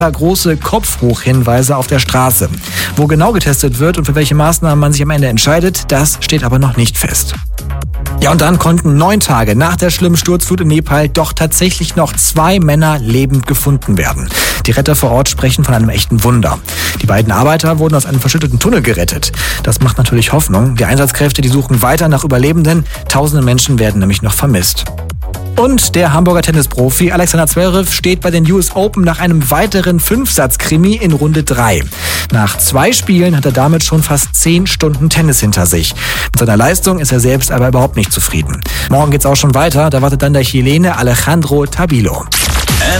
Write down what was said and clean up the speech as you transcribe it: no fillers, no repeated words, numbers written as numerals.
große Kopfhochhinweise auf der Straße. Wo genau getestet wird und für welche Maßnahmen man sich am Ende entscheidet, das steht aber noch nicht fest. Ja, und dann konnten 9 Tage nach der schlimmen Sturzflut in Nepal doch tatsächlich noch 2 Männer lebend gefunden werden. Die Retter vor Ort sprechen von einem echten Wunder. Die beiden Arbeiter wurden aus einem verschütteten Tunnel gerettet. Das macht natürlich Hoffnung. Die Einsatzkräfte, die suchen weiter nach Überlebenden. Tausende Menschen werden nämlich noch vermisst. Und der Hamburger Tennisprofi Alexander Zverev steht bei den US Open nach einem weiteren 5-Satz-Krimi in Runde 3. Nach 2 Spielen hat er damit schon fast 10 Stunden Tennis hinter sich. Mit seiner Leistung ist er selbst aber überhaupt nicht zufrieden. Morgen geht's auch schon weiter, da wartet dann der Chilene Alejandro Tabilo.